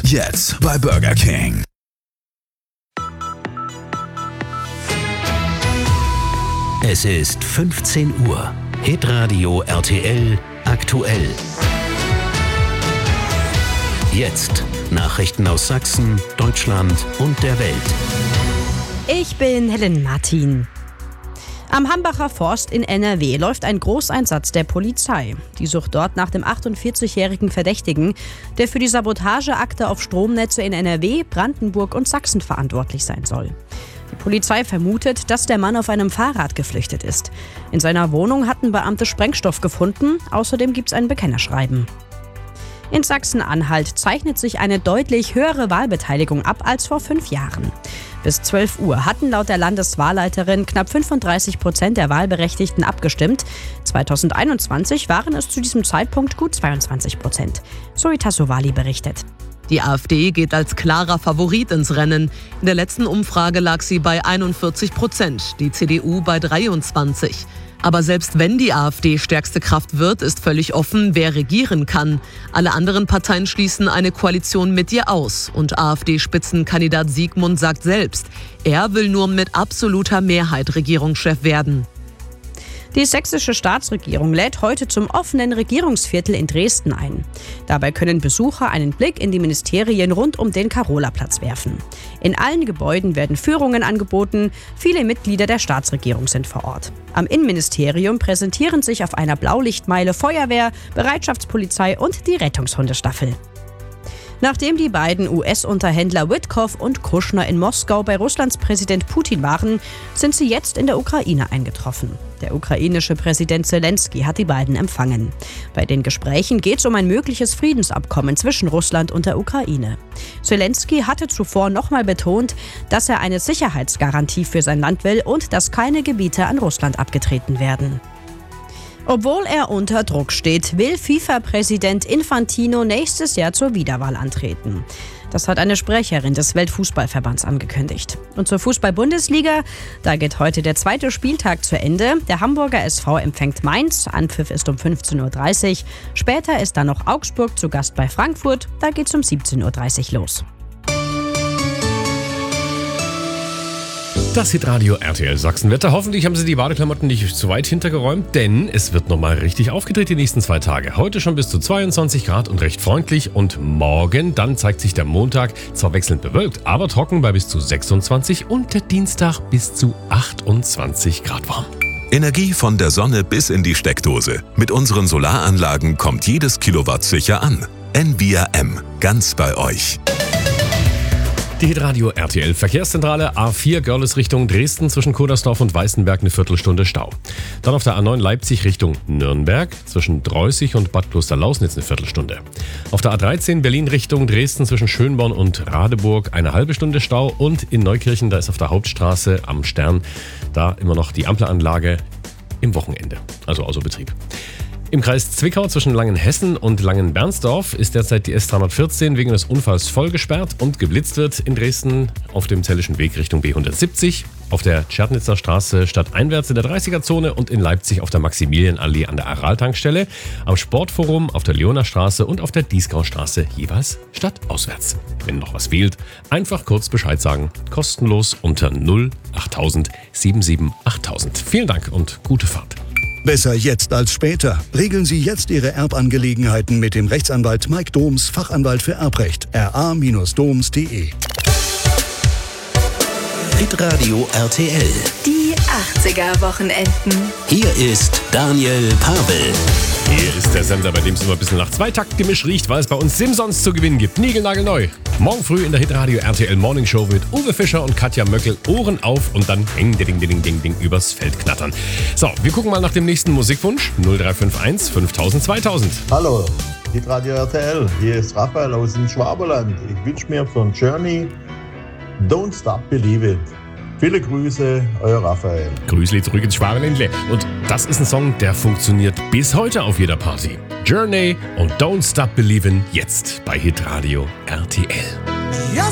Jetzt bei Burger King. Es ist 15 Uhr. Hitradio RTL aktuell. Jetzt Nachrichten aus Sachsen, Deutschland und der Welt. Ich bin Helen Martin. Am Hambacher Forst in NRW läuft ein Großeinsatz der Polizei. Die sucht dort nach dem 48-jährigen Verdächtigen, der für die Sabotageakte auf Stromnetze in NRW, Brandenburg und Sachsen verantwortlich sein soll. Die Polizei vermutet, dass der Mann auf einem Fahrrad geflüchtet ist. In seiner Wohnung hatten Beamte Sprengstoff gefunden. Außerdem gibt es ein Bekennerschreiben. In Sachsen-Anhalt zeichnet sich eine deutlich höhere Wahlbeteiligung ab als vor 5 Jahren. Bis 12 Uhr hatten laut der Landeswahlleiterin knapp 35% der Wahlberechtigten abgestimmt. 2021 waren es zu diesem Zeitpunkt gut 22%. Zoe Tassovali berichtet. Die AfD geht als klarer Favorit ins Rennen. In der letzten Umfrage lag sie bei 41%, die CDU bei 23%. Aber selbst wenn die AfD stärkste Kraft wird, ist völlig offen, wer regieren kann. Alle anderen Parteien schließen eine Koalition mit ihr aus. Und AfD-Spitzenkandidat Siegmund sagt selbst, er will nur mit absoluter Mehrheit Regierungschef werden. Die sächsische Staatsregierung lädt heute zum offenen Regierungsviertel in Dresden ein. Dabei können Besucher einen Blick in die Ministerien rund um den Karola-Platz werfen. In allen Gebäuden werden Führungen angeboten. Viele Mitglieder der Staatsregierung sind vor Ort. Am Innenministerium präsentieren sich auf einer Blaulichtmeile Feuerwehr, Bereitschaftspolizei und die Rettungshundestaffel. Nachdem die beiden US-Unterhändler Witkoff und Kushner in Moskau bei Russlands Präsident Putin waren, sind sie jetzt in der Ukraine eingetroffen. Der ukrainische Präsident Zelensky hat die beiden empfangen. Bei den Gesprächen geht es um ein mögliches Friedensabkommen zwischen Russland und der Ukraine. Zelensky hatte zuvor nochmal betont, dass er eine Sicherheitsgarantie für sein Land will und dass keine Gebiete an Russland abgetreten werden. Obwohl er unter Druck steht, will FIFA-Präsident Infantino nächstes Jahr zur Wiederwahl antreten. Das hat eine Sprecherin des Weltfußballverbands angekündigt. Und zur Fußball-Bundesliga, da geht heute der 2. Spieltag zu Ende. Der Hamburger SV empfängt Mainz, Anpfiff ist um 15.30 Uhr. Später ist dann noch Augsburg zu Gast bei Frankfurt, da geht's um 17.30 Uhr los. Das Hitradio RTL Sachsenwetter. Hoffentlich haben Sie die Badeklamotten nicht zu weit hintergeräumt, denn es wird nochmal richtig aufgedreht die nächsten 2 Tage. Heute schon bis zu 22 Grad und recht freundlich und morgen, dann zeigt sich der Montag zwar wechselnd bewölkt, aber trocken bei bis zu 26 und der Dienstag bis zu 28 Grad warm. Energie von der Sonne bis in die Steckdose. Mit unseren Solaranlagen kommt jedes Kilowatt sicher an. Envia M. Ganz bei euch. Die Hitradio RTL Verkehrszentrale A4 Görlitz Richtung Dresden zwischen Kodersdorf und Weißenberg eine Viertelstunde Stau. Dann auf der A9 Leipzig Richtung Nürnberg zwischen Dreußig und Bad Klosterlausnitz eine Viertelstunde. Auf der A13 Berlin Richtung Dresden zwischen Schönborn und Radeburg eine halbe Stunde Stau und in Neukirchen, da ist auf der Hauptstraße am Stern, da immer noch die Ampelanlage im Wochenende, also außer Betrieb. Im Kreis Zwickau zwischen Langenhessen und Langenbernsdorf ist derzeit die S314 wegen des Unfalls voll gesperrt und geblitzt wird in Dresden auf dem Zellischen Weg Richtung B170, auf der Tschernitzer Straße stadteinwärts in der 30er-Zone und in Leipzig auf der Maximilianallee an der Aral-Tankstelle, am Sportforum auf der Leonerstraße und auf der Dieskaustraße jeweils stadtauswärts. Wenn noch was fehlt, einfach kurz Bescheid sagen, kostenlos unter 08000 77 8000. Vielen Dank und gute Fahrt. Besser jetzt als später. Regeln Sie jetzt Ihre Erbangelegenheiten mit dem Rechtsanwalt Mike Doms, Fachanwalt für Erbrecht, ra-doms.de. Hitradio RTL. Die 80er-Wochenenden. Hier ist Daniel Pavel. Hier ist der Sender, bei dem es immer ein bisschen nach Zweitakt-Gemisch riecht, weil es bei uns Simpsons zu gewinnen gibt. Niegelnagelneu. Morgen früh in der Hitradio RTL Morning Show mit Uwe Fischer und Katja Möckel Ohren auf und dann ding, ding, ding, ding, ding übers Feld knattern. So, wir gucken mal nach dem nächsten Musikwunsch. 0351 5000 2000. Hallo, Hitradio RTL. Hier ist Raphael aus dem Schwaberland. Ich wünsche mir von Journey Don't Stop Believe It. Viele Grüße, euer Raphael. Grüßli zurück ins Schwabenländle. Und das ist ein Song, der funktioniert bis heute auf jeder Party. Journey und Don't Stop Believin' jetzt bei Hitradio RTL.